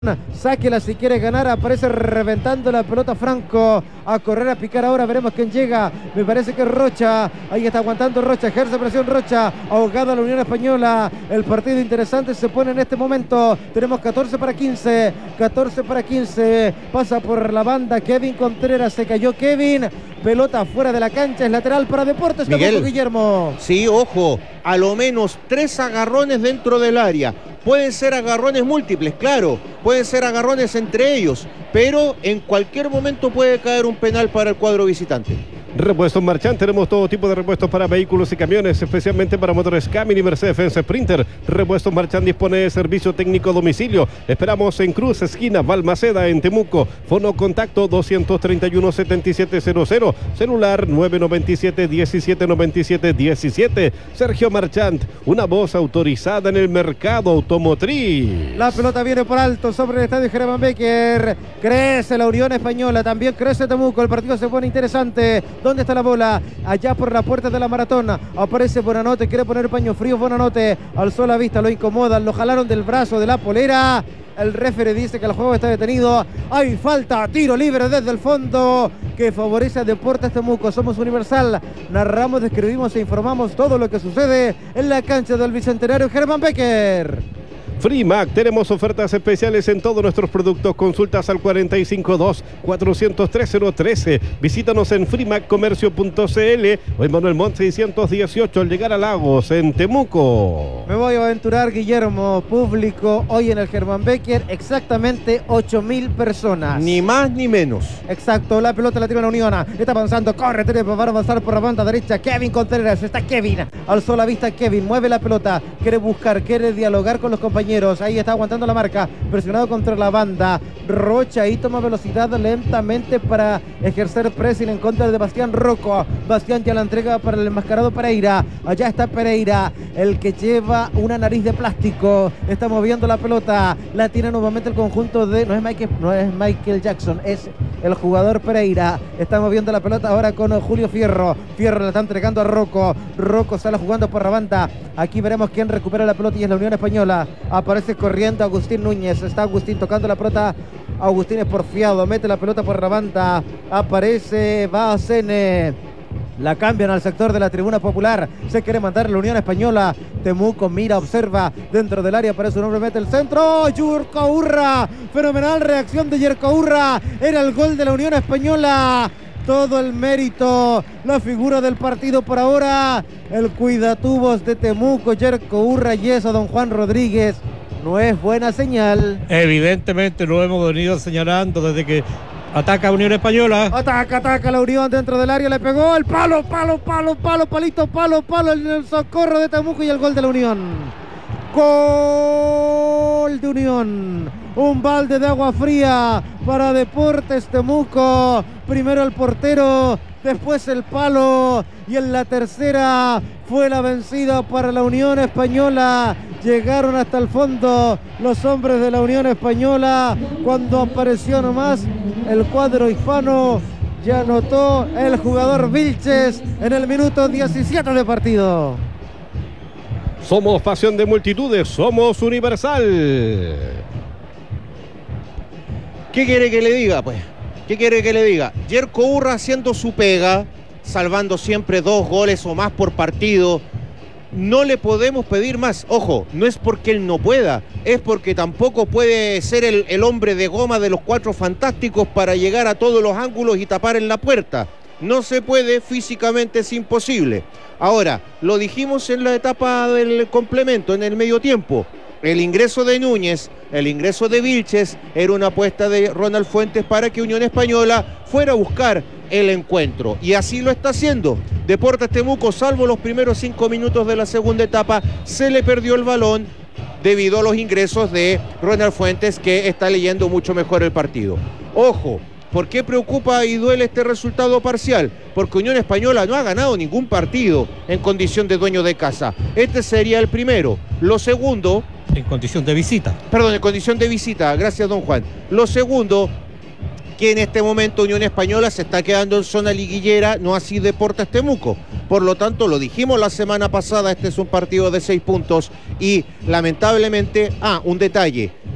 Sáquela si quiere ganar, aparece reventando la pelota Franco, a correr, a picar ahora, veremos quién llega, me parece que es Rocha, ahí está aguantando Rocha, ejerce presión Rocha, ahogada la Unión Española, el partido interesante se pone en este momento, tenemos 14 para 15, pasa por la banda Kevin Contreras, se cayó Kevin, pelota fuera de la cancha, es lateral para Deportes Temuco, Guillermo. Sí, ojo, a lo menos 3 agarrones dentro del área. Pueden ser agarrones múltiples, claro, pueden ser agarrones entre ellos, pero en cualquier momento puede caer un penal para el cuadro visitante. Repuestos Marchand, tenemos todo tipo de repuestos para vehículos y camiones, especialmente para motores Camry y Mercedes-Benz Sprinter. Repuestos Marchand dispone de servicio técnico a domicilio. Esperamos en Cruz, esquina Balmaceda, en Temuco. Fono contacto 231-7700, celular 997-1797-17. Sergio Marchand, una voz autorizada en el mercado automotriz. La pelota viene por alto sobre el estadio Germán Becker. Crece la Unión Española, también crece Temuco. El partido se pone interesante. ¿Dónde está la bola? Allá por la puerta de la maratón. Aparece Bonanote, quiere poner paño frío. Bonanote alzó la vista, lo incomodan, lo jalaron del brazo, de la polera. El referee dice que el juego está detenido. Hay falta, tiro libre desde el fondo que favorece a Deportes Temuco. Somos Universal, narramos, describimos e informamos todo lo que sucede en la cancha del Bicentenario Germán Becker. Frimac, tenemos ofertas especiales en todos nuestros productos. Consultas al 452-403-013. Visítanos en frimaccomercio.cl o en Manuel Montt 618 al llegar a Lagos, en Temuco. Me voy a aventurar, Guillermo, público hoy en el Germán Becker, exactamente 8.000 personas. Ni más ni menos. Exacto, la pelota la tira la Unión, está avanzando, corre, tiene para avanzar por la banda derecha, Kevin Contreras, está Kevin, alzó la vista Kevin, mueve la pelota, quiere buscar, quiere dialogar con los compañeros. Ahí está aguantando la marca, presionado contra la banda. Rocha ahí toma velocidad lentamente para ejercer pressing en contra de Bastián Rocco. Bastián ya la entrega para el enmascarado Pereira. Allá está Pereira, el que lleva una nariz de plástico. Está moviendo la pelota. La tiene nuevamente el conjunto de... No es Michael Jackson, es el jugador Pereira. Está moviendo la pelota ahora con Julio Fierro. Fierro la está entregando a Rocco. Rocco sale jugando por la banda. Aquí veremos quién recupera la pelota y es la Unión Española. Aparece corriendo Agustín Núñez. Está Agustín tocando la pelota. Agustín es porfiado. Mete la pelota por la banda. Aparece Bacene. La cambian al sector de la tribuna popular. Se quiere mandar la Unión Española. Temuco mira, observa. Dentro del área aparece un hombre, mete el centro. Yerko Urra. Fenomenal reacción de Yerko Urra. Era el gol de la Unión Española. Todo el mérito, la figura del partido por ahora, el cuidatubos de Temuco, Yerko Urra, y eso, don Juan Rodríguez, no es buena señal. Evidentemente lo hemos venido señalando desde que ataca Unión Española. Ataca la Unión dentro del área, le pegó el palo, palito, el socorro de Temuco y el gol de la Unión. Gol de Unión. Un balde de agua fría para Deportes Temuco. Primero el portero, después el palo y en la tercera fue la vencida para la Unión Española. Llegaron hasta el fondo los hombres de la Unión Española cuando apareció nomás el cuadro hispano. Ya anotó el jugador Vilches en el minuto 17 de partido. Somos pasión de multitudes, somos Universal. ¿Qué quiere que le diga, pues? ¿Qué quiere que le diga? Yerko Urra haciendo su pega, salvando siempre 2 goles o más por partido. No le podemos pedir más. Ojo, no es porque él no pueda, es porque tampoco puede ser el hombre de goma de los 4 fantásticos para llegar a todos los ángulos y tapar en la puerta. No se puede, físicamente es imposible. Ahora, lo dijimos en la etapa del complemento, en el medio tiempo. El ingreso de Núñez, el ingreso de Vilches, era una apuesta de Ronald Fuentes para que Unión Española fuera a buscar el encuentro. Y así lo está haciendo. Deportes Temuco, salvo los primeros 5 minutos de la segunda etapa, se le perdió el balón debido a los ingresos de Ronald Fuentes, que está leyendo mucho mejor el partido. Ojo, ¿por qué preocupa y duele este resultado parcial? Porque Unión Española no ha ganado ningún partido en condición de dueño de casa. Este sería el primero. Lo segundo... En condición de visita. Perdón, en condición de visita. Gracias, don Juan. Lo segundo, que en este momento Unión Española se está quedando en zona liguillera, no así Deportes Temuco. Por lo tanto, lo dijimos la semana pasada, este es un partido de 6 puntos y lamentablemente, un detalle,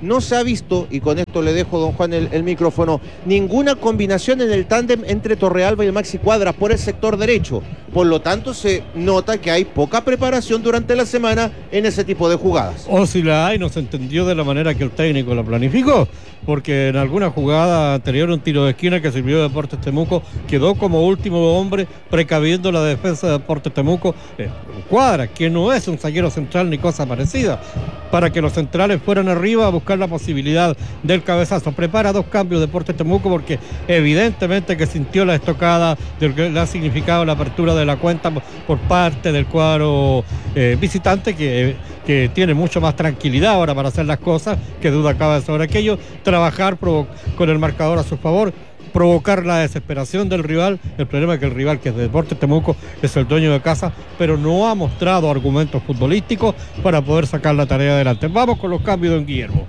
no se ha visto, y con esto le dejo, don Juan, el micrófono, ninguna combinación en el tándem entre Torrealba y el Maxi Cuadra por el sector derecho. Por lo tanto, se nota que hay poca preparación durante la semana en ese tipo de jugadas. O si la hay, no se entendió de la manera que el técnico la planificó, porque en alguna jugada anterior, un tiro de esquina que sirvió de Deportes Temuco, quedó como último hombre precaviendo la defensa de Deportes Temuco. Cuadra, que no es un zaguero central ni cosa parecida, para que los centrales fueran arriba a buscar la posibilidad del cabezazo. Prepara 2 cambios Deportes Temuco porque evidentemente que sintió la estocada de lo que le ha significado la apertura de la cuenta por parte del cuadro visitante, que tiene mucho más tranquilidad ahora para hacer las cosas, que duda cabe sobre aquello, trabajar con el marcador a su favor, provocar la desesperación del rival. El problema es que el rival, que es Deportes Temuco, es el dueño de casa, pero no ha mostrado argumentos futbolísticos para poder sacar la tarea adelante. Vamos con los cambios, don Guillermo.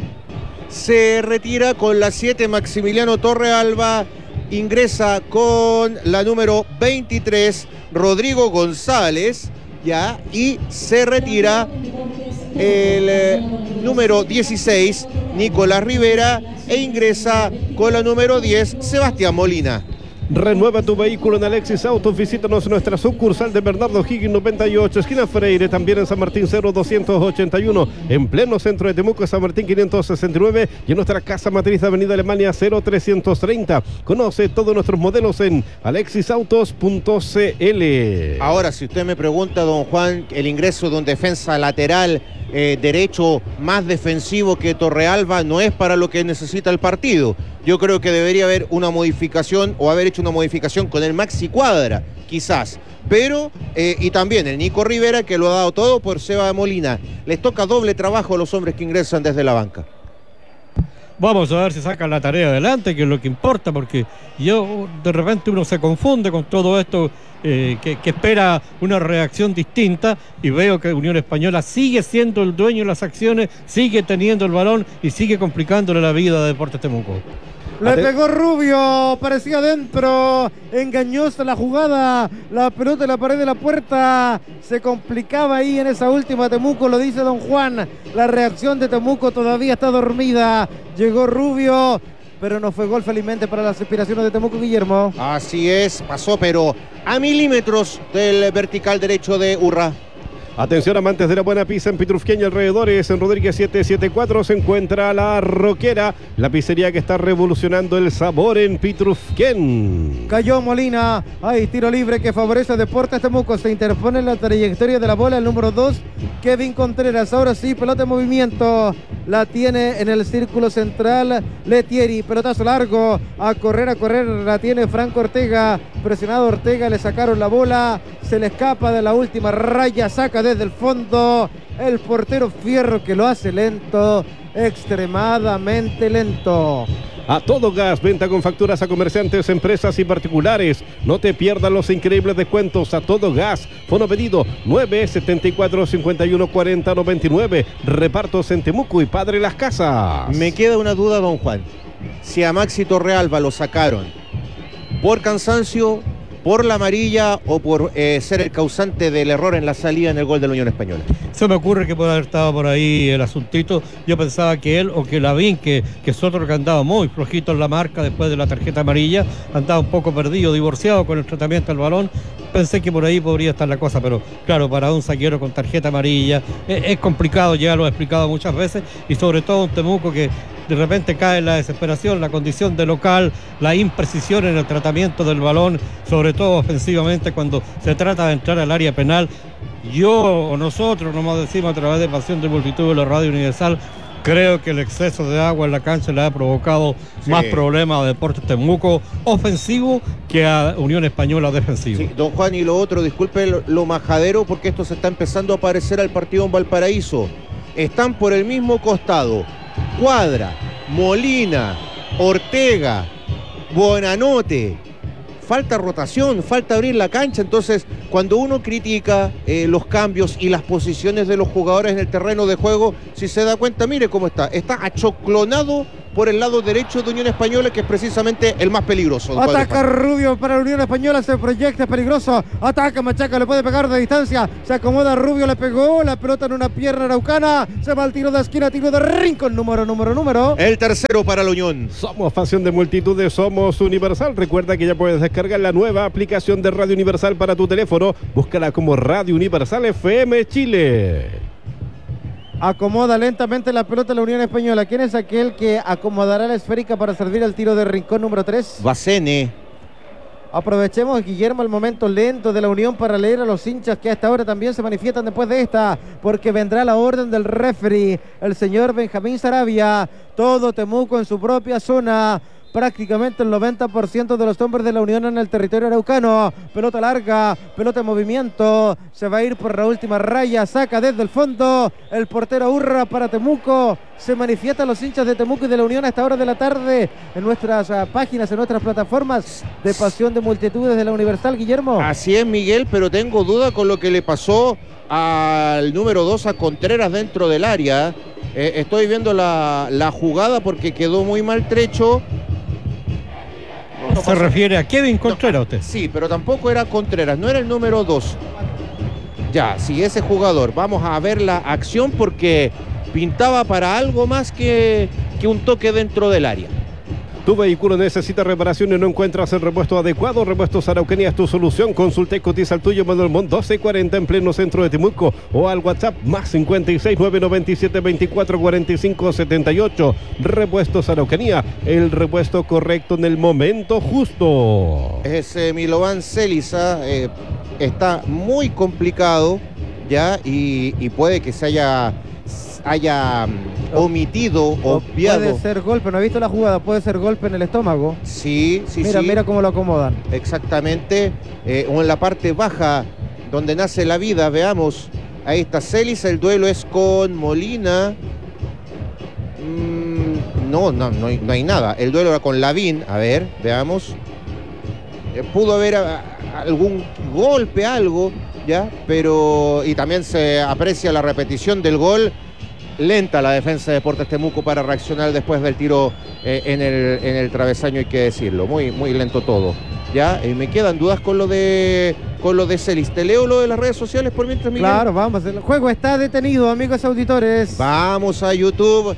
Se retira con la 7 Maximiliano Torrealba, ingresa con la número 23 Rodrigo González, ya, y se retira el número 16 Nicolás Rivera e ingresa con la número 10 Sebastián Molina. Renueva tu vehículo en Alexis Autos. Visítanos en nuestra sucursal de Bernardo Higgins 98, esquina Freire, también en San Martín 0281, en pleno centro de Temuco, San Martín 569, y en nuestra casa matriz de Avenida Alemania 0330. Conoce todos nuestros modelos en alexisautos.cl. Ahora, si usted me pregunta, don Juan, el ingreso de un defensa lateral derecho más defensivo que Torrealba no es para lo que necesita el partido. Yo creo que debería haber una modificación, o haber hecho una modificación con el Maxi Cuadra, quizás. Pero, y también el Nico Rivera, que lo ha dado todo por Seba Molina. Les toca doble trabajo a los hombres que ingresan desde la banca. Vamos a ver si sacan la tarea adelante, que es lo que importa, porque de repente uno se confunde con todo esto, que espera una reacción distinta, y veo que Unión Española sigue siendo el dueño de las acciones, sigue teniendo el balón y sigue complicándole la vida a Deportes Temuco. Le pegó Rubio, parecía adentro, engañosa la jugada, la pelota en la pared de la puerta, se complicaba ahí en esa última Temuco, lo dice don Juan, la reacción de Temuco todavía está dormida, llegó Rubio, pero no fue gol felizmente para las aspiraciones de Temuco, Guillermo. Así es, pasó pero a milímetros del vertical derecho de Urra. Atención, amantes de la buena pizza en Pitrufquén y alrededores. En Rodríguez 774 se encuentra La Roquera, la pizzería que está revolucionando el sabor en Pitrufquén. Cayó Molina, hay tiro libre que favorece a Deportes Temuco, se interpone en la trayectoria de la bola el número 2, Kevin Contreras. Ahora sí, pelota en movimiento, la tiene en el círculo central Letieri, pelotazo largo, a correr, la tiene Franco Ortega, presionado Ortega, le sacaron la bola, se le escapa de la última raya, saca desde el fondo el portero Fierro, que lo hace lento, extremadamente lento. A todo gas, venta con facturas a comerciantes, empresas y particulares. No te pierdas los increíbles descuentos a todo gas. Fono pedido 974-5140-99. Repartos en Temuco y Padre Las Casas. Me queda una duda, don Juan. Si a Maxi Torrealba lo sacaron por cansancio, por la amarilla o por ser el causante del error en la salida en el gol de la Unión Española. Se me ocurre que puede haber estado por ahí el asuntito. Yo pensaba que él o que Lavín, que es otro que andaba muy flojito en la marca después de la tarjeta amarilla, andaba un poco perdido, divorciado con el tratamiento del balón. Pensé que por ahí podría estar la cosa, pero claro, para un zaguero con tarjeta amarilla es complicado, ya lo he explicado muchas veces, y sobre todo un Temuco que de repente cae en la desesperación, la condición de local, la imprecisión en el tratamiento del balón, sobre todo ofensivamente cuando se trata de entrar al área penal. Yo o nosotros, nomás decimos a través de Pasión de Multitud de la Radio Universal, creo que el exceso de agua en la cancha le ha provocado más problemas a Deportes Temuco ofensivo que a Unión Española defensivo. Sí, don Juan, y lo otro, disculpe lo majadero, porque esto se está empezando a parecer al partido en Valparaíso. Están por el mismo costado Cuadra, Molina, Ortega, Buenanote. Falta rotación, falta abrir la cancha. Entonces, cuando uno critica los cambios y las posiciones de los jugadores en el terreno de juego, si se da cuenta, mire cómo está achoclonado por el lado derecho de Unión Española, que es precisamente el más peligroso. Ataca Rubio para la Unión Española, se proyecta, peligroso. Ataca Machaca, le puede pegar de distancia. Se acomoda Rubio, le pegó la pelota en una pierna araucana. Se va al tiro de esquina, tiro de rincón, número. El tercero para la Unión. Somos pasión de multitudes, somos Universal. Recuerda que ya puedes descargar la nueva aplicación de Radio Universal para tu teléfono. Búscala como Radio Universal FM Chile. Acomoda lentamente la pelota la Unión Española. ¿Quién es aquel que acomodará la esférica para servir al tiro de rincón número 3? Bacene. Aprovechemos, Guillermo, el momento lento de la Unión para leer a los hinchas que hasta ahora también se manifiestan después de esta, porque vendrá la orden del referee, el señor Benjamín Sarabia. Todo Temuco en su propia zona. Prácticamente el 90% de los hombres de la Unión en el territorio araucano. Pelota larga, pelota en movimiento. Se va a ir por la última raya. Saca desde el fondo. El portero Urra para Temuco. Se manifiestan los hinchas de Temuco y de la Unión a esta hora de la tarde en nuestras páginas, en nuestras plataformas de pasión de multitudes de la Universal, Guillermo. Así es, Miguel, pero tengo duda con lo que le pasó al número 2 a Contreras dentro del área. Estoy viendo la jugada porque quedó muy maltrecho. ¿Se refiere a Kevin Contreras usted? Sí, pero tampoco era Contreras, no era el número 2. Ya, sí, ese jugador. Vamos a ver la acción porque pintaba para algo más que un toque dentro del área. Tu vehículo necesita reparación y no encuentras el repuesto adecuado. Repuestos Araucanía es tu solución. Consulta y cotiza el tuyo, Manuel Montt 1240 en pleno centro de Temuco, o al WhatsApp más 56 997 24 45 78. Repuestos Araucanía, el repuesto correcto en el momento justo. Ese Milovan Celiza está muy complicado ya y puede que se haya omitido, obviado. Puede ser golpe, no he visto la jugada, puede ser golpe en el estómago. Sí. Mira cómo lo acomodan. Exactamente, o en la parte baja donde nace la vida, veamos. Ahí está Celiza, el duelo es con Molina. No hay nada. El duelo era con Lavín, a ver, veamos. Pudo haber algún golpe, algo, ya, pero y también se aprecia la repetición del gol. Lenta la defensa de Deportes Temuco para reaccionar después del tiro en el travesaño, hay que decirlo. Muy lento todo. Ya, me quedan dudas con lo de Celis. Te leo lo de las redes sociales por mientras, Miguel. Claro, vamos. El juego está detenido, amigos auditores. Vamos a YouTube.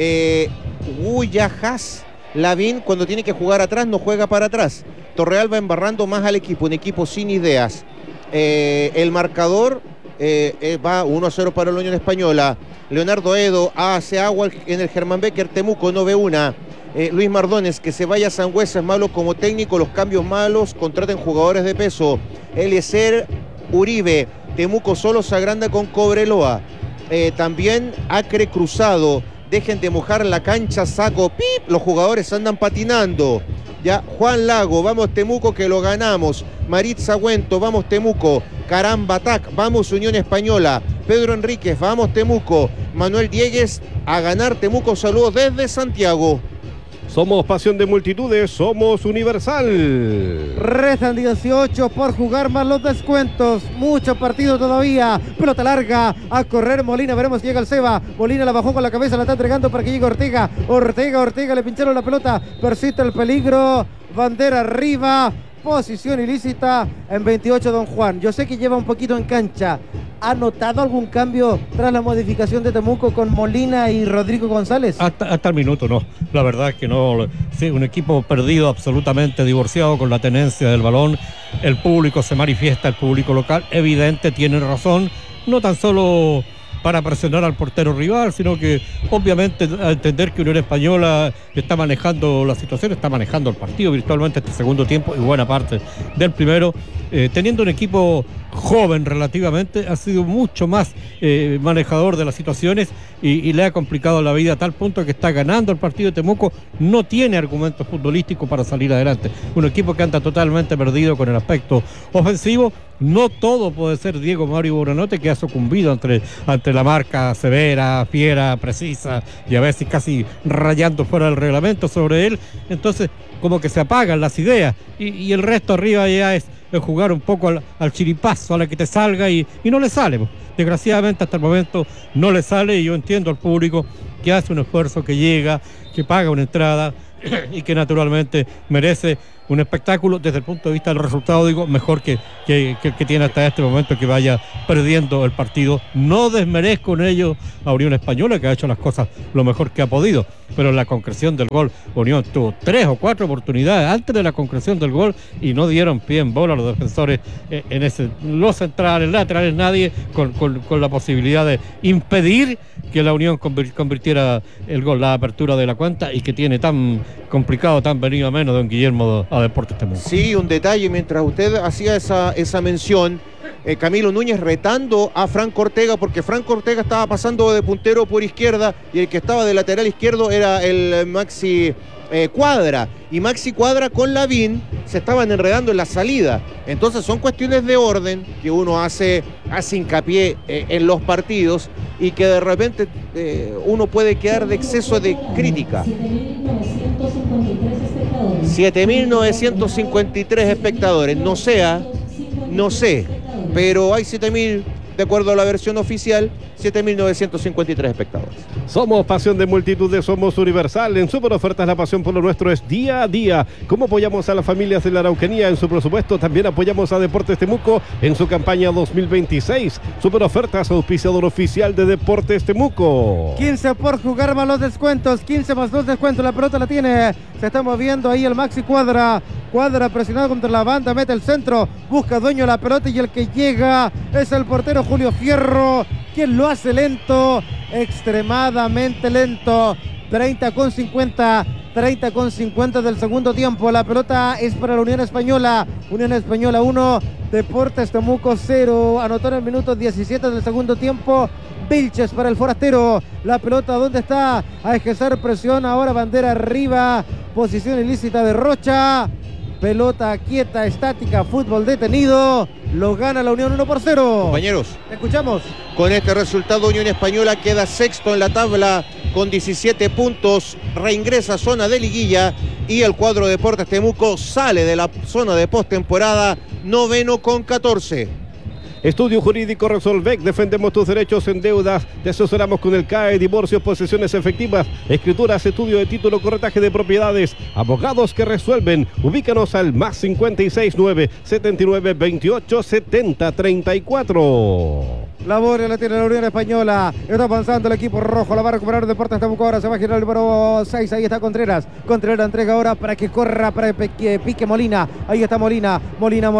Guyahas Lavín, cuando tiene que jugar atrás, no juega para atrás. Torreal va embarrando más al equipo, un equipo sin ideas. El marcador va 1-0 para la Unión Española. Leonardo Edo hace agua en el Germán Becker. Temuco no ve una. Luis Mardones, que se vaya a Sangüesa es malo como técnico, los cambios malos, contraten jugadores de peso. Eliezer Uribe, Temuco solo se agranda con Cobreloa. También Acre Cruzado, dejen de mojar la cancha, saco, pip, los jugadores andan patinando. Ya, Juan Lago, vamos Temuco que lo ganamos. Maritza Güento, vamos Temuco. Caramba Tac, vamos Unión Española. Pedro Enríquez, vamos Temuco. Manuel Diegues, a ganar Temuco, saludos desde Santiago. Somos pasión de multitudes, somos Universal. Restan 18 por jugar más los descuentos. Mucho partido todavía. Pelota larga a correr Molina. Veremos si llega el Seba. Molina la bajó con la cabeza, la está entregando para que llegue Ortega. Ortega le pincharon la pelota. Persiste el peligro. Bandera arriba. Posición ilícita en 28 Don Juan. Yo sé que lleva un poquito en cancha. ¿Ha notado algún cambio tras la modificación de Temuco con Molina y Rodrigo González? Hasta el minuto no. La verdad es que no. Sí, un equipo perdido, absolutamente divorciado con la tenencia del balón. El público se manifiesta, el público local, evidente, tiene razón. No tan solo para presionar al portero rival, sino que obviamente a entender que Unión Española está manejando la situación, está manejando el partido virtualmente este segundo tiempo y buena parte del primero, teniendo un equipo joven relativamente, ha sido mucho más manejador de las situaciones y le ha complicado la vida a tal punto que está ganando el partido de Temuco, no tiene argumentos futbolísticos para salir adelante. Un equipo que anda totalmente perdido con el aspecto ofensivo. No todo puede ser Diego Mario Buranote, que ha sucumbido ante la marca severa, fiera, precisa y a veces casi rayando fuera del reglamento sobre él. Entonces como que se apagan las ideas y el resto arriba ya es jugar un poco al chiripazo, a la que te salga y no le sale. desgraciadamente hasta el momento no le sale, y yo entiendo al público que hace un esfuerzo, que llega, que paga una entrada y que naturalmente merece un espectáculo desde el punto de vista del resultado, digo, mejor que tiene hasta este momento, que vaya perdiendo el partido. No desmerezco en ello a Unión Española, que ha hecho las cosas lo mejor que ha podido, pero en la concreción del gol, Unión tuvo 3 o 4 oportunidades antes de la concreción del gol y no dieron pie en bola a los defensores los centrales, laterales, nadie con la posibilidad de impedir que la Unión convirtiera el gol, la apertura de la cuenta, y que tiene tan complicado, tan venido a menos don Guillermo a Deportes Temuco. Sí, un detalle, mientras usted hacía esa mención, Camilo Núñez retando a Franco Ortega, porque Franco Ortega estaba pasando de puntero por izquierda y el que estaba de lateral izquierdo era el Maxi Cuadra, y Maxi Cuadra con Lavín se estaban enredando en la salida. Entonces son cuestiones de orden que uno hace hincapié en los partidos, y que de repente uno puede quedar de exceso de crítica. 7.953 espectadores, no sé, pero hay 7.000, de acuerdo a la versión oficial, 7.953 espectadores. Somos pasión de multitudes, somos Universal. En Super Ofertas la pasión por lo nuestro es día a día. ¿Cómo apoyamos a las familias de la Araucanía en su presupuesto? También apoyamos a Deportes Temuco en su campaña 2026. Super Ofertas, auspiciador oficial de Deportes Temuco. 15 por jugar más los descuentos, 15 más 2 descuentos, la pelota la tiene, se está moviendo ahí el Maxi Cuadra presionado contra la banda, mete el centro, busca dueño de la pelota, y el que llega es el portero Julio Fierro, quien lo hace lento, extremadamente lento. 30 con 50 del segundo tiempo. La pelota es para la Unión Española 1, Deportes Temuco 0. Anotó en el minuto 17 del segundo tiempo Vilches para el forastero. La pelota, ¿dónde está? A ejercer presión ahora, bandera arriba, posición ilícita de Rocha. Pelota quieta, estática, fútbol detenido. Lo gana la Unión 1-0. Compañeros, ¿te escuchamos? Con este resultado, Unión Española queda sexto en la tabla con 17 puntos, reingresa a zona de liguilla, y el cuadro de Deportes Temuco sale de la zona de postemporada, noveno con 14. Estudio Jurídico Resolvec, defendemos tus derechos en deudas, te asesoramos con el CAE, divorcios, posesiones efectivas, escrituras, estudio de título, corretaje de propiedades, abogados que resuelven. Ubícanos al más 569 79 28 70 34. La bola la tiene la Unión Española. Está avanzando el equipo rojo. La va a recuperar Deportes Temuco. Ahora se va a girar el número 6. Ahí está Contreras. Contreras entrega ahora para que corra, para que pique Molina. Ahí está Molina. Molina.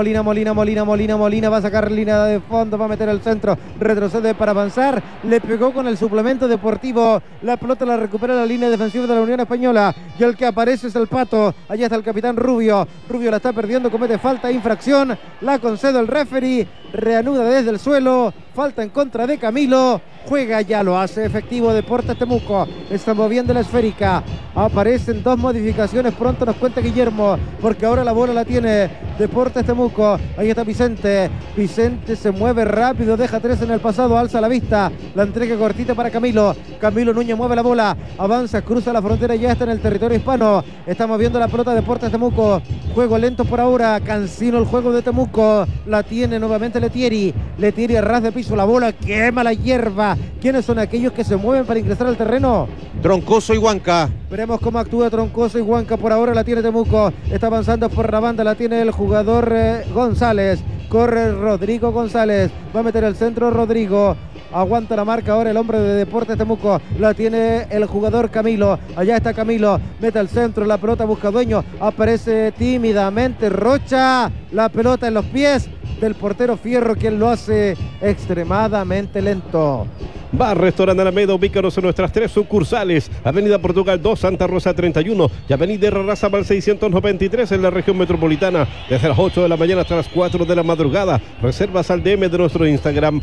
Va a sacar línea de fondo. Va a meter el centro. Retrocede para avanzar. Le pegó con el suplemento deportivo. La pelota la recupera la línea defensiva de la Unión Española. Y el que aparece es el Pato. Allá está el capitán Rubio. Rubio la está perdiendo. Comete falta, infracción. La concede el referee. Reanuda desde el suelo. Falta en contra de Camilo. Juega, ya lo hace efectivo Deportes Temuco. Está moviendo la esférica. Aparecen 2 modificaciones. Pronto nos cuenta Guillermo, porque ahora la bola la tiene Deportes Temuco. Ahí está Vicente. Vicente se mueve rápido. Deja 3 en el pasado. Alza la vista. La entrega cortita para Camilo. Camilo Núñez mueve la bola. Avanza, cruza la frontera. Ya está en el territorio hispano. Está moviendo la pelota Deportes Temuco. Juego lento por ahora. Cansino el juego de Temuco. La tiene nuevamente Letieri. Letieri a ras de piso. La bola quema la hierba. ¿Quiénes son aquellos que se mueven para ingresar al terreno? Troncoso y Huanca. Veremos cómo actúa Troncoso y Huanca. Por ahora la tiene Temuco. Está avanzando por la banda. La tiene el jugador González. Corre Rodrigo González. Va a meter el centro Rodrigo. Aguanta la marca ahora el hombre de Deportes Temuco. La tiene el jugador Camilo. Allá está Camilo. Mete al centro. La pelota busca dueño. Aparece tímidamente Rocha. La pelota en los pies del portero Fierro, quien lo hace extremadamente lento. Bar Restaurante Alameda, ubícanos en nuestras 3 sucursales: Avenida Portugal 2, Santa Rosa 31 y Avenida Errázabal 693 en la región metropolitana, desde las 8 de la mañana hasta las 4 de la madrugada. Reservas al DM de nuestro Instagram,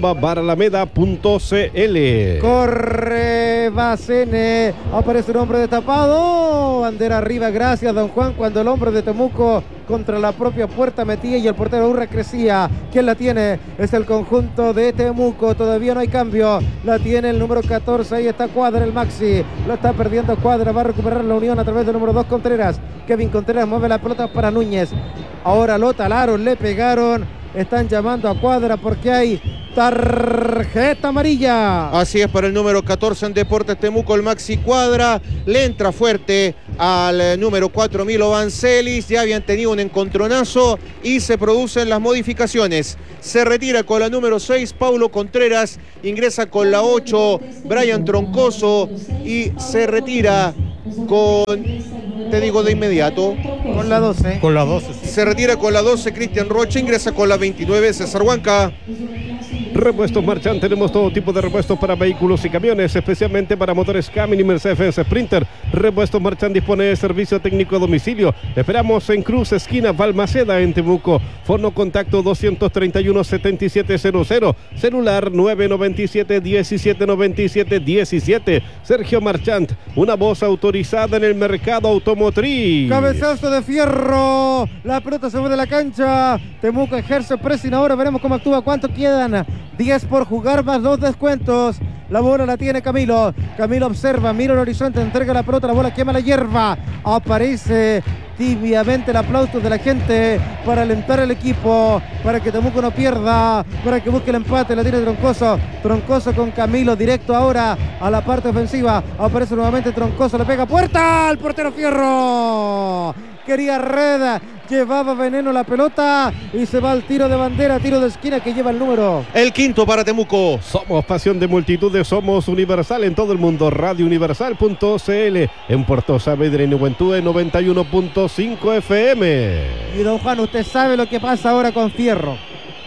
@baralameda.cl. Corre Bacene, aparece un hombre destapado, bandera arriba, gracias don Juan, cuando el hombre de Temuco contra la propia puerta metía y el portero Urra crecía. ¿Quién la tiene? Es el conjunto de Temuco, todavía no hay cambio. La tiene el número 14, ahí está Cuadra, el Maxi. Lo está perdiendo Cuadra, va a recuperar la Unión a través del número 2, Contreras. Kevin Contreras mueve la pelota para Núñez. Ahora lo talaron, le pegaron. están llamando a Cuadra porque hay tarjeta amarilla. Así es, para el número 14 en Deportes Temuco, el Maxi Cuadra. Le entra fuerte al número 4, Milo Vancelis. Ya habían tenido un encontronazo y se producen las modificaciones. Se retira con la número 6, Paulo Contreras. Ingresa con la 8, Brian Troncoso. Y se retira con, te digo de inmediato, Con la 12. Con la 12. se retira con la 12, Cristian Rocha. Ingresa con la 29, César Huanca. Repuestos Marchand, tenemos todo tipo de repuestos para vehículos y camiones, especialmente para motores Camini, Mercedes-Benz Sprinter. Repuestos Marchand dispone de servicio técnico a domicilio. Esperamos en Cruz, esquina Balmaceda, en Temuco. Fono contacto 231-7700. Celular 997-1797-17. Sergio Marchand, una voz autorizada en el mercado automotriz. Cabezazo de Fierro. La pelota se va de la cancha. Temuco ejerce pressing. Ahora veremos cómo actúa. ¿Cuánto quedan? 10 por jugar más 2 descuentos. La bola la tiene Camilo. Camilo observa, mira el horizonte, entrega la pelota, la bola quema la hierba. Aparece tibiamente el aplauso de la gente para alentar al equipo, para que Temuco no pierda, para que busque el empate. La tiene Troncoso. Troncoso con Camilo, directo ahora a la parte ofensiva. Aparece nuevamente Troncoso, le pega puerta al portero Fierro. Quería red, llevaba veneno la pelota y se va al tiro de bandera, tiro de esquina que lleva el número. El quinto para Temuco. Somos pasión de multitudes, somos Universal en todo el mundo. radiouniversal.cl en Puerto Saavedra y Nehuentúe 91.5 FM. Y don Juan, usted sabe lo que pasa ahora con Fierro.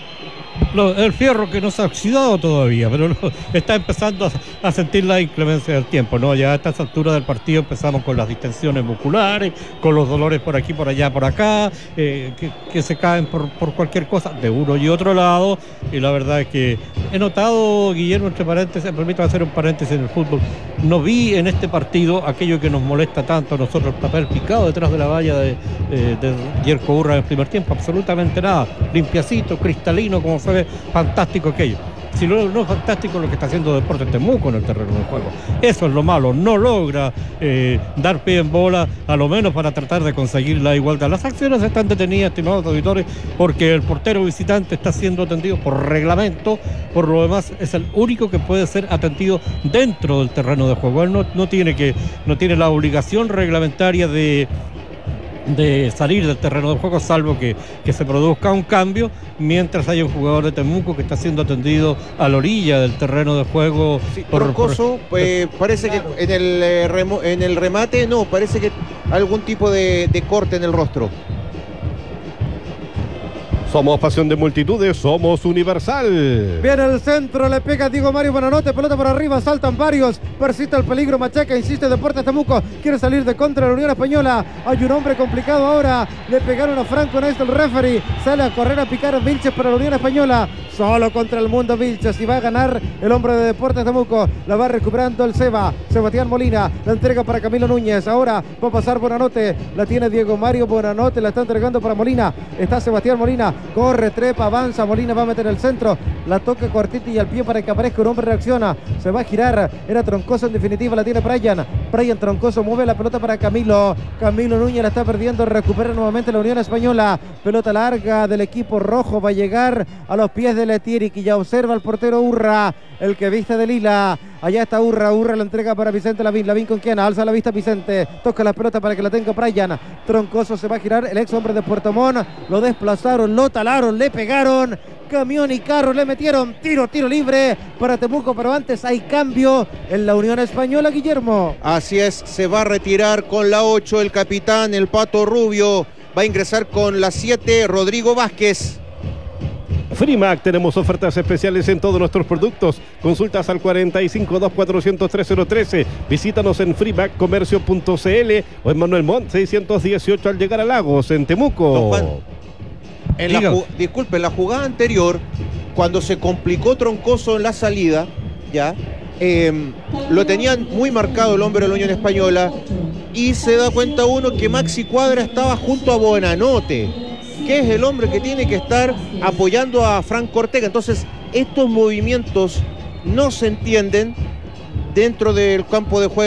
El Fierro que no se ha oxidado todavía, pero está empezando a sentir la inclemencia del tiempo, ¿no? Ya a estas alturas del partido empezamos con las distensiones musculares, con los dolores por aquí, por allá, por acá, que se caen por cualquier cosa de uno y otro lado. Y la verdad es que he notado, Guillermo, entre paréntesis, permítame hacer un paréntesis en el fútbol, no vi en este partido aquello que nos molesta tanto a nosotros, el papel picado detrás de la valla de Jerko Urra en el primer tiempo, absolutamente nada, limpiacito, cristalino, como fue fantástico aquello. Si no es fantástico lo que está haciendo Deportes Temuco en el terreno del juego. Eso es lo malo, no logra dar pie en bola, a lo menos para tratar de conseguir la igualdad. Las acciones están detenidas, estimados auditores, porque el portero visitante está siendo atendido por reglamento. Por lo demás, es el único que puede ser atendido dentro del terreno de juego. Él no tiene la obligación reglamentaria de salir del terreno de juego, salvo que se produzca un cambio, mientras hay un jugador de Temuco que está siendo atendido a la orilla del terreno de juego. Sí, Troncoso, parece que en el remate, no, parece que algún tipo de corte en el rostro. Somos pasión de multitudes, somos Universal. Viene el centro, le pega Diego Mario Bonanote, pelota por arriba, saltan varios, persiste el peligro, Machaca, insiste Deportes Temuco, quiere salir de contra de la Unión Española, hay un hombre complicado ahora, le pegaron a Franco Néstor, el referee, sale a correr a picar a Vilches para la Unión Española, solo contra el mundo Vilches, y va a ganar el hombre de Deportes Temuco, la va recuperando el Sebastián Molina, la entrega para Camilo Núñez, ahora va a pasar Bonanote, la tiene Diego Mario Bonanote, la está entregando para Molina, está Sebastián Molina, corre, trepa, avanza, Molina va a meter el centro, la toca cortita y al pie para que aparezca un hombre, reacciona, se va a girar, era Troncoso en definitiva, la tiene Brian Troncoso mueve la pelota para Camilo Núñez, la está perdiendo, recupera nuevamente la Unión Española, pelota larga del equipo rojo, va a llegar a los pies de Letieri, que ya observa al portero Urra, el que viste de lila, allá está Urra la entrega para Vicente Lavín con quien alza la vista Vicente, toca la pelota para que la tenga Brian, Troncoso se va a girar, el ex hombre de Puerto Montt, lo desplazaron, lo talaron, le pegaron, camión y carro le metieron, tiro libre para Temuco, pero antes hay cambio en la Unión Española, Guillermo. Así es, se va a retirar con la 8 el capitán, el Pato Rubio, va a ingresar con la 7 Rodrigo Vázquez. Frimac, tenemos ofertas especiales en todos nuestros productos. Consultas al 4524003013. Visítanos en freemaccomercio.cl o en Manuel Montt 618 al llegar a Lagos, en Temuco. Don Juan, disculpe, la jugada anterior, cuando se complicó Troncoso en la salida, ya lo tenían muy marcado el hombre de la Unión Española y se da cuenta uno que Maxi Cuadra estaba junto a Bonanote, que es el hombre que tiene que estar apoyando a Franco Ortega. Entonces estos movimientos no se entienden dentro del campo de juego,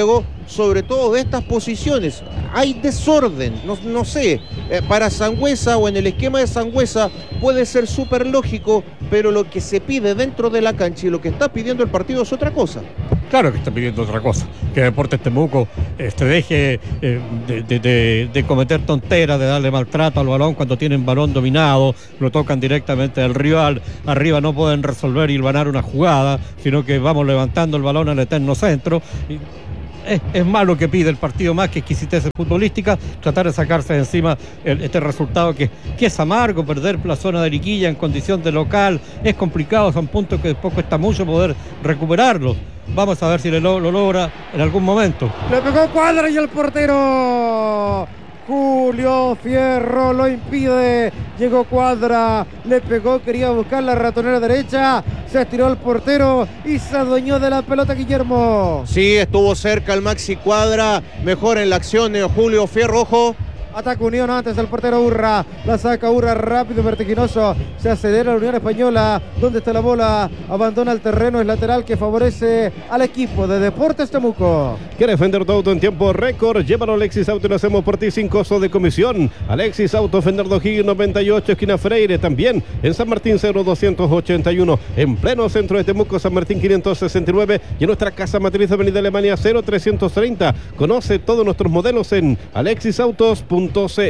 sobre todo de estas posiciones. Hay desorden, no sé, para Sangüesa o en el esquema de Sangüesa puede ser súper lógico, pero lo que se pide dentro de la cancha y lo que está pidiendo el partido es otra cosa. Claro que está pidiendo otra cosa, que Deportes Temuco deje de cometer tonteras, de darle maltrato al balón cuando tienen balón dominado, lo tocan directamente al rival, arriba no pueden resolver y ganar una jugada, sino que vamos levantando el balón al eterno centro. Es más lo que pide el partido, más que exquisitez futbolística, tratar de sacarse de encima este resultado que es amargo. Perder la zona de liguilla en condición de local es complicado, son puntos que después cuesta mucho poder recuperarlos. Vamos a ver si lo logra en algún momento. Le pegó Cuadra y el portero Julio Fierro lo impide. Llegó Cuadra, le pegó, quería buscar la ratonera derecha, se estiró el portero y se adueñó de la pelota Guillermo. Sí, estuvo cerca el Maxi Cuadra, mejor en la acción de Julio Fierro, ojo. Ataca Unión antes el portero Urra. La saca Urra rápido, vertiginoso. Se acelera la Unión Española. ¿Dónde está la bola? Abandona el terreno. Es lateral que favorece al equipo de Deportes Temuco. ¿Quieres vender tu auto en tiempo récord? Llévalo a Alexis Auto y lo hacemos por ti sin costo de comisión. Alexis Auto, Fernando O'Higgins 98, esquina Freire. También en San Martín 0281. En pleno centro de Temuco, San Martín 569. Y en nuestra casa matriz de Avenida Alemania 0330. Conoce todos nuestros modelos en alexisautos.cl.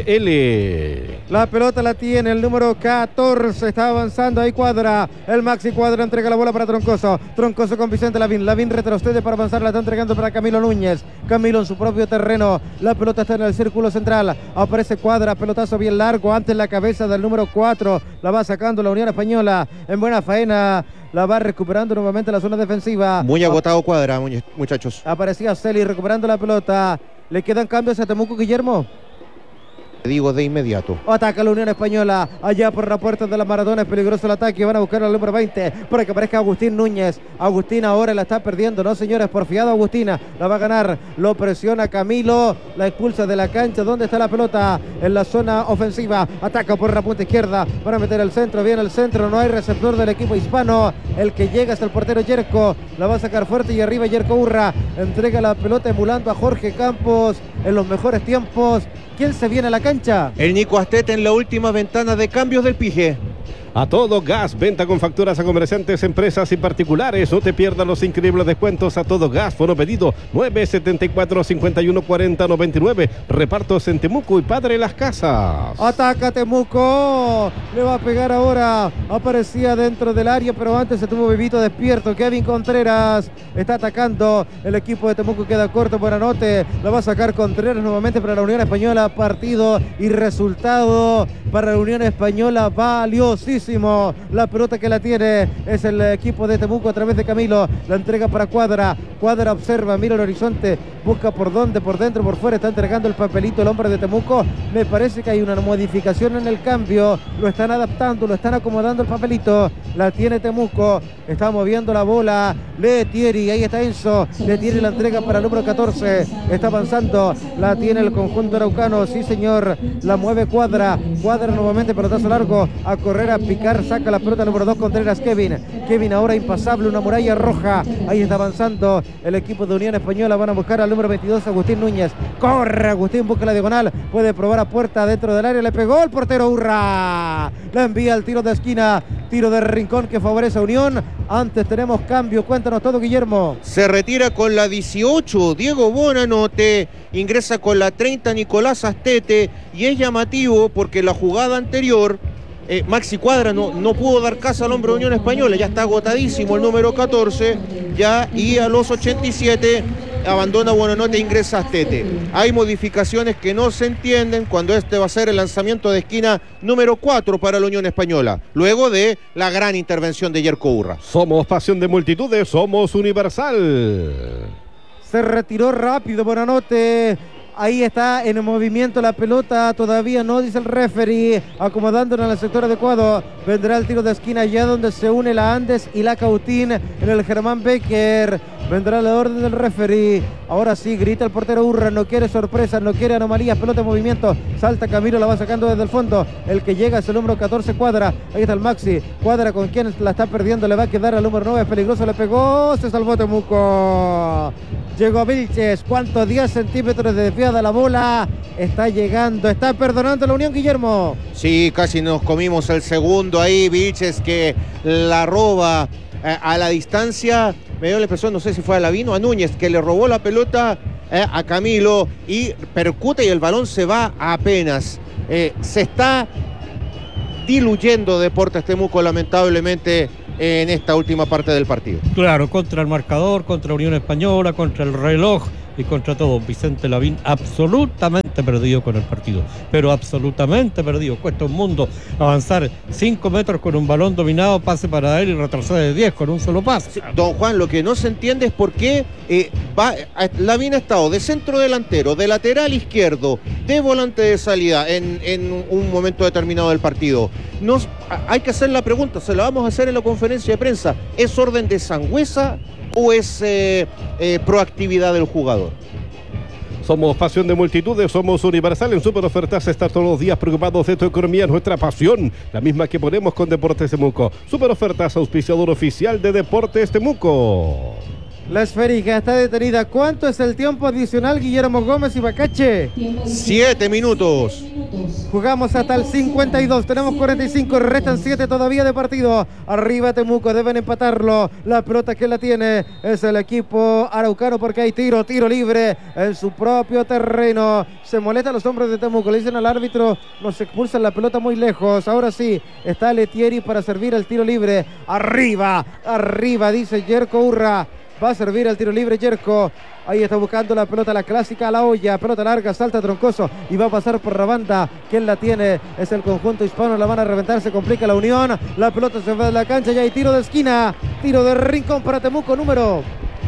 La pelota la tiene el número 14, está avanzando ahí Cuadra, el Maxi Cuadra entrega la bola para Troncoso con Vicente Lavín retrocede para avanzar, la está entregando para Camilo Núñez, Camilo en su propio terreno, la pelota está en el círculo central, aparece Cuadra, pelotazo bien largo, antes la cabeza del número 4, la va sacando la Unión Española, en buena faena, la va recuperando nuevamente la zona defensiva. Muy agotado Cuadra, muchachos. Aparecía Celi recuperando la pelota, le quedan cambios a Temuco, Guillermo. Digo de inmediato. Ataca la Unión Española, allá por la puerta de la Maradona, es peligroso el ataque, van a buscar al número 20, para que aparezca Agustín Núñez. Agustín ahora la está perdiendo, no señores, porfiado Agustina, la va a ganar, lo presiona Camilo, la expulsa de la cancha. ¿Dónde está la pelota? En la zona ofensiva, ataca por la punta izquierda, van a meter el centro, viene el centro, no hay receptor del equipo hispano, el que llega es el portero Yerko, la va a sacar fuerte y arriba Yerko Urra, entrega la pelota emulando a Jorge Campos en los mejores tiempos. ¿Quién se viene a la cancha? El Nico Astete en la última ventana de cambios del Pige. A todo gas, venta con facturas a comerciantes, empresas y particulares. No te pierdas los increíbles descuentos a todo gas. Fono pedido 974-5140-99. Repartos en Temuco y Padre Las Casas. Ataca Temuco. Le va a pegar ahora. Aparecía dentro del área, pero antes se tuvo vivito despierto. Kevin Contreras está atacando. El equipo de Temuco queda corto. Buenanote. La va a sacar Contreras nuevamente para la Unión Española. Partido y resultado para la Unión Española valiosísimo. La pelota que la tiene es el equipo de Temuco a través de Camilo, la entrega para Cuadra, Cuadra observa, mira el horizonte, busca por dónde, por dentro, por fuera, está entregando el papelito el hombre de Temuco. Me parece que hay una modificación en el cambio, lo están adaptando, lo están acomodando el papelito, la tiene Temuco, está moviendo la bola Letieri, ahí está Enzo, Letieri la entrega para el número 14, está avanzando, la tiene el conjunto araucano, sí señor, la mueve Cuadra, Cuadra nuevamente, pelotazo largo, a correr, a picar, saca la pelota número 2, Contreras Kevin ahora impasable, una muralla roja, ahí está avanzando el equipo de Unión Española, van a buscar al número 22, Agustín Núñez, corre Agustín, busca la diagonal, puede probar a puerta dentro del área, le pegó el portero Urra, la envía al tiro de esquina, tiro de rincón que favorece a Unión. Antes tenemos cambio, cuéntanos todo Guillermo. Se retira con la 18 Diego Bonanote, ingresa con la 30 Nicolás Astete y es llamativo porque la jugada anterior Maxi Cuadra no pudo dar casa al hombre de Unión Española, ya está agotadísimo el número 14 ya, y a los 87 abandona Buenanote e ingresa Astete. Hay modificaciones que no se entienden cuando este va a ser el lanzamiento de esquina número 4 para la Unión Española, luego de la gran intervención de Yerko Urra. Somos pasión de multitudes, somos Universal. Se retiró rápido Buenanote. Ahí está en movimiento la pelota, todavía no, dice el referee, acomodándola en el sector adecuado. Vendrá el tiro de esquina ya donde se une la Andes y la Cautín en el Germán Becker. Vendrá la orden del referee. Ahora sí, grita el portero Urra, no quiere sorpresas, no quiere anomalías, pelota en movimiento. Salta Camilo, la va sacando desde el fondo. El que llega es el número 14, Cuadra. Ahí está el Maxi. Cuadra con quien la está perdiendo, le va a quedar al número 9, es peligroso, le pegó, se salvó Temuco. Llegó Vilches, ¿cuántos? 10 centímetros de desviada la bola. Está llegando, está perdonando la Unión, Guillermo. Sí, casi nos comimos el segundo ahí, Vilches que la roba a la distancia. Me dio la impresión, no sé si fue a Lavín o a Núñez, que le robó la pelota a Camilo y percute y el balón se va apenas. Se está diluyendo Deportes Temuco lamentablemente en esta última parte del partido. Claro, contra el marcador, contra Unión Española, contra el reloj y contra todo. Vicente Lavín absolutamente perdido con el partido, pero absolutamente perdido. Cuesta un mundo avanzar 5 metros con un balón dominado, pase para él y retrocede 10 con un solo pase. Sí, don Juan, lo que no se entiende es por qué Lavín ha estado de centro delantero, de lateral izquierdo, de volante de salida en un momento determinado del partido. Hay que hacer la pregunta, se la vamos a hacer en la conferencia de prensa. ¿Es orden de Sangüesa o es proactividad del jugador? Somos pasión de multitudes, somos Universal. En super ofertas estar todos los días preocupados de tu economía, nuestra pasión, la misma que ponemos con Deportes Temuco. Super ofertas, auspiciador oficial de Deportes Temuco. La esférica está detenida. ¿Cuánto es el tiempo adicional, Guillermo Gómez y Bacache? 7 minutos. Jugamos hasta el 52, tenemos 45, restan 7 todavía de partido. Arriba Temuco, deben empatarlo. La pelota que la tiene es el equipo araucano porque hay tiro libre en su propio terreno. Se molestan los hombres de Temuco, le dicen al árbitro, nos expulsan la pelota muy lejos. Ahora sí, está Letieri para servir el tiro libre. Arriba, dice Yerko Urra. Va a servir el tiro libre Yerko. Ahí está buscando la pelota, la clásica a la olla. Pelota larga, salta Troncoso y va a pasar por la banda. ¿Quién la tiene? Es el conjunto hispano. La van a reventar, se complica la Unión. La pelota se va de la cancha y hay tiro de esquina. Tiro de rincón para Temuco, número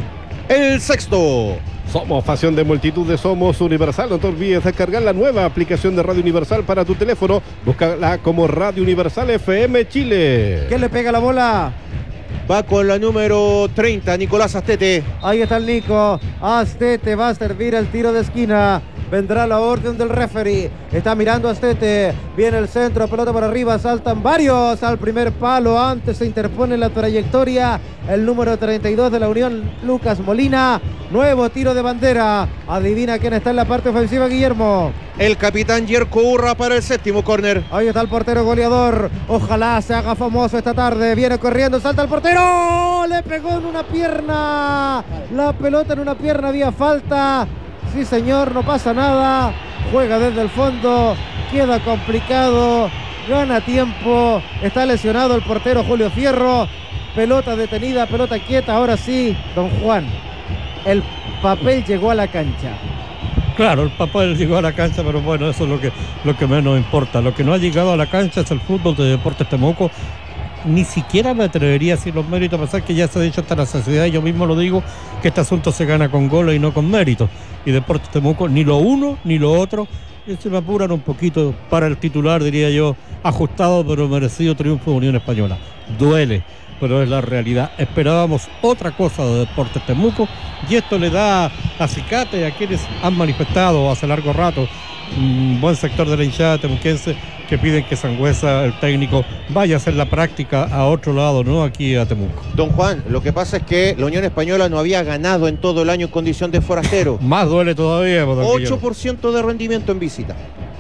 el 6. Somos pasión de multitudes, somos Universal. No te olvides de cargar la nueva aplicación de Radio Universal para tu teléfono. Búscala como Radio Universal FM Chile. ¿Quién le pega la bola? Va con la número 30, Nicolás Astete. Ahí está el Nico. Astete va a servir el tiro de esquina. Vendrá la orden del referee. Está mirando Astete. Viene el centro, pelota para arriba. Saltan varios al primer palo. Antes se interpone en la trayectoria el número 32 de la Unión, Lucas Molina. Nuevo tiro de bandera. Adivina quién está en la parte ofensiva, Guillermo. El capitán Yerko Urra para el 7º córner. Ahí está el portero goleador. Ojalá se haga famoso esta tarde. Viene corriendo, salta el portero. Le pegó en una pierna. La pelota en una pierna, había falta. Sí, señor, no pasa nada. Juega desde el fondo. Queda complicado. Gana tiempo. Está lesionado el portero Julio Fierro. Pelota detenida, pelota quieta. Ahora sí, don Juan. El papel llegó a la cancha. Claro, el papel llegó a la cancha, pero bueno, eso es lo que menos importa. Lo que no ha llegado a la cancha es el fútbol de Deportes Temuco. Ni siquiera me atrevería a decir los méritos, a pesar que ya se ha dicho hasta la saciedad, yo mismo lo digo, que este asunto se gana con goles y no con méritos. Y Deportes Temuco, ni lo uno ni lo otro, y se me apuran un poquito para el titular, diría yo, ajustado pero merecido triunfo de Unión Española. Duele, pero es la realidad. Esperábamos otra cosa de Deportes Temuco y esto le da acicate a quienes han manifestado hace largo rato, un buen sector de la hinchada temuquense, que piden que Sangüesa, el técnico, vaya a hacer la práctica a otro lado, no aquí a Temuco. Don Juan, lo que pasa es que la Unión Española no había ganado en todo el año en condición de forastero. Más duele todavía. 8% de rendimiento en visita.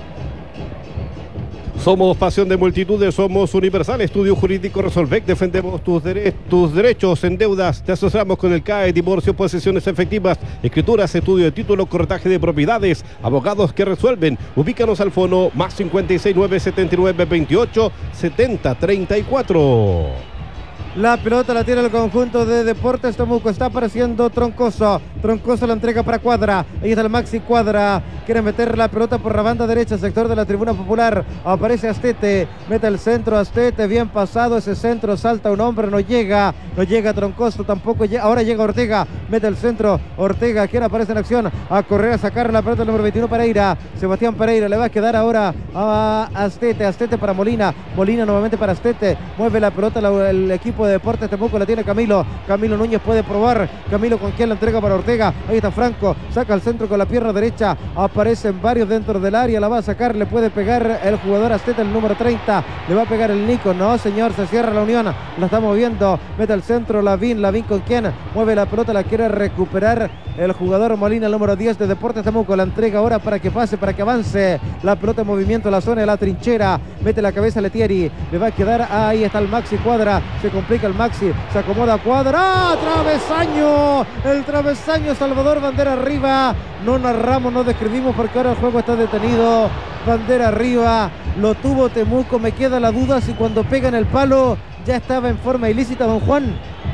Somos pasión de multitudes, somos Universal. Estudio Jurídico Resolvec, defendemos tus derechos en deudas. Te asesoramos con el CAE, divorcio, posesiones efectivas, escrituras, estudio de título, corretaje de propiedades, abogados que resuelven. Ubícanos al fono +569 79 28 70 34. La pelota la tiene el conjunto de Deportes Temuco. Está apareciendo Troncoso. Troncoso la entrega para Cuadra. Ahí está el Maxi Cuadra. Quiere meter la pelota por la banda derecha, sector de la tribuna popular. Aparece Astete. Mete el centro Astete. Bien pasado ese centro. Salta un hombre. No llega. No llega Troncoso. Tampoco llega. Ahora llega Ortega. Mete el centro. Ortega. Quien aparece en acción. A correr a sacar la pelota el número 21 Pereira. Sebastián Pereira. Le va a quedar ahora a Astete. Astete para Molina. Molina nuevamente para Astete. Mueve la pelota el equipo de Deportes Temuco. La tiene Camilo. Camilo Núñez puede probar. Camilo con quien la entrega para Ortega. Ahí está Franco. Saca el centro con la pierna derecha. Aparecen varios dentro del área. La va a sacar. Le puede pegar el jugador Astete, el número 30. Le va a pegar el Nico. No, señor. Se cierra la Unión. La está moviendo. Mete el centro. Lavín. Lavín con quien mueve la pelota. La quiere recuperar el jugador Molina, el número 10 de Deportes Temuco. La entrega ahora para que pase, para que avance la pelota en movimiento. La zona de la trinchera. Mete la cabeza Letieri. Le va a quedar. Ahí está el Maxi Cuadra. Se complica el Maxi. Se acomoda Cuadra. ¡Ah! ¡Travesaño! El travesaño. Salvador, bandera arriba. No narramos, no describimos porque ahora el juego está detenido. Bandera arriba. Lo tuvo Temuco. Me queda la duda si cuando pega en el palo ya estaba en forma ilícita, don Juan.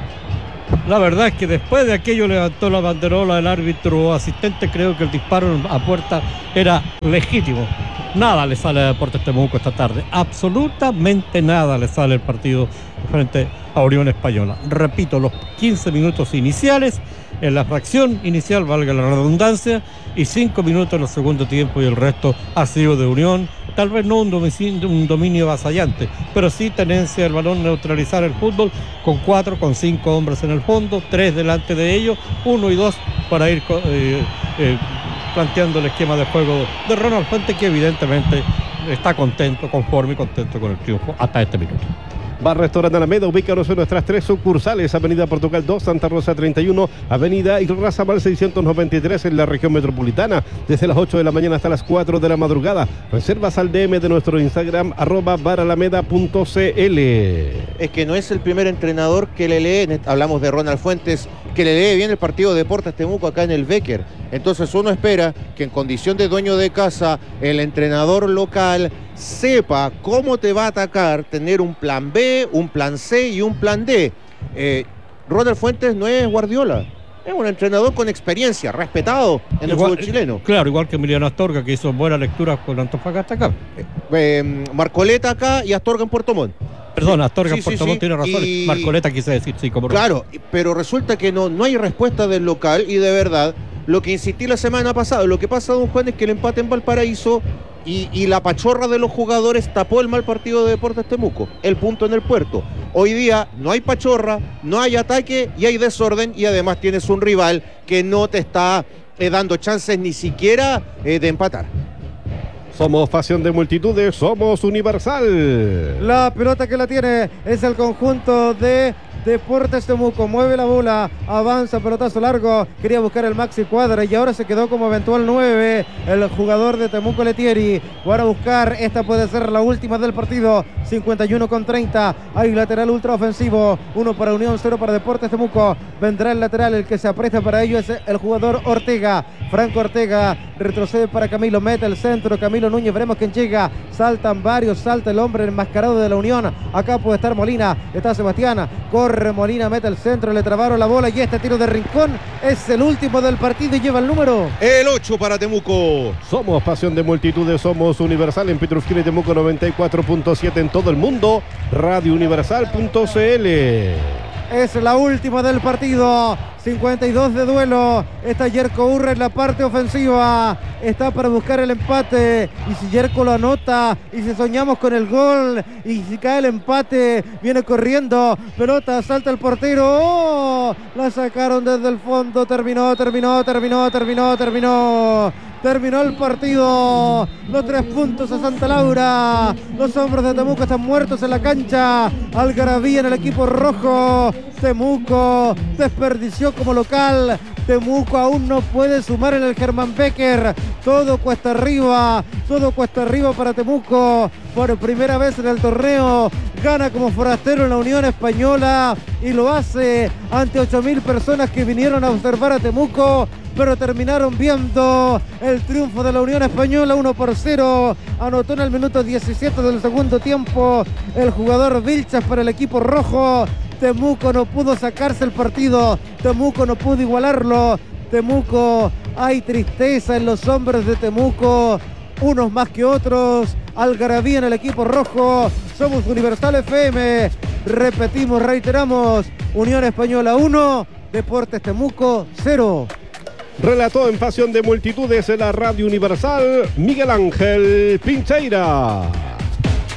La verdad es que después de aquello levantó la banderola el árbitro asistente. Creo que el disparo a puerta era legítimo. Nada le sale a Deportes Temuco esta tarde. Absolutamente nada le sale el partido frente a Unión Española. Repito, los 15 minutos iniciales, en la fracción inicial, valga la redundancia, y 5 minutos en el segundo tiempo, y el resto ha sido de Unión. Tal vez no un dominio avasallante, pero sí tenencia del balón, neutralizar el fútbol con 4, con 5 hombres en el fondo, 3 delante de ellos, 1 y 2 para ir planteando el esquema de juego de Ronald Fuentes, que evidentemente está contento, conforme y contento con el triunfo hasta este minuto. Bar Restaurante Alameda, ubícanos en nuestras 3 sucursales: Avenida Portugal 2, Santa Rosa 31, Avenida Irrazábal 693 en la región metropolitana, desde las 8 de la mañana hasta las 4 de la madrugada. Reservas al DM de nuestro Instagram, @baralameda.cl. Es que no es el primer entrenador que le lee, hablamos de Ronald Fuentes, que le lee bien el partido de Deportes Temuco acá en el Becker. Entonces uno espera que en condición de dueño de casa, el entrenador local sepa cómo te va a atacar, tener un plan B, un plan C y un plan D. Ronald Fuentes no es Guardiola, es un entrenador con experiencia, respetado en el fútbol chileno. Claro, igual que Emiliano Astorga, que hizo buenas lecturas con Antofagasta acá. Marcoleta acá y Astorga en Puerto Montt. Perdón, Astorga en Puerto Montt tiene razón. Marcoleta quise decir, sí, como claro, pero resulta que no hay respuesta del local, y de verdad, lo que insistí la semana pasada, lo que pasa, don Juan, es que el empate en Valparaíso y la pachorra de los jugadores tapó el mal partido de Deportes Temuco, el punto en el puerto. Hoy día no hay pachorra, no hay ataque y hay desorden, y además tienes un rival que no te está dando chances ni siquiera de empatar. Somos pasión de multitudes, somos Universal. La pelota que la tiene es el conjunto de Deportes Temuco. Mueve la bola, avanza, pelotazo largo. Quería buscar el Maxi Cuadra y ahora se quedó como eventual 9 el jugador de Temuco, Letieri. Van a buscar, esta puede ser la última del partido. 51-30. Hay lateral ultra ofensivo. 1 para Unión, 0 para Deportes Temuco. Vendrá el lateral, el que se aprieta para ello es el jugador Ortega. Franco Ortega retrocede para Camilo, mete el centro. Camilo Núñez, veremos quién llega. Saltan varios, salta el hombre enmascarado de la Unión. Acá puede estar Molina, está Sebastián. Corre Molina, mete el centro, le trabaron la bola y este tiro de rincón es el último del partido y lleva el número. El 8 para Temuco. Somos pasión de multitudes, somos Universal en Petrusquina y Temuco 94.7 en todo el mundo. RadioUniversal.cl. Es la última del partido. 52 de duelo. Está Yerko Urra en la parte ofensiva. Está para buscar el empate. Y si Yerko lo anota, y si soñamos con el gol, y si cae el empate, viene corriendo. Pelota, salta el portero. ¡Oh! La sacaron desde el fondo. Terminó el partido. Los 3 puntos a Santa Laura. Los hombres de Temuco están muertos en la cancha. Algarabía en el equipo rojo. Temuco desperdició como local. Temuco aún no puede sumar en el Germán Becker. Todo cuesta arriba para Temuco. Por primera vez en el torneo gana como forastero en la Unión Española y lo hace ante 8.000 personas que vinieron a observar a Temuco, pero terminaron viendo el triunfo de la Unión Española. 1-0, anotó en el minuto 17 del segundo tiempo el jugador Vilchas para el equipo rojo. Temuco no pudo sacarse el partido. Temuco no pudo igualarlo. Temuco, hay tristeza en los hombres de Temuco. Unos más que otros. Algarabía en el equipo rojo. Somos Universal FM. Repetimos, reiteramos. Unión Española 1, Deportes Temuco 0. Relató en Pasión de Multitudes en la Radio Universal Miguel Ángel Pincheira.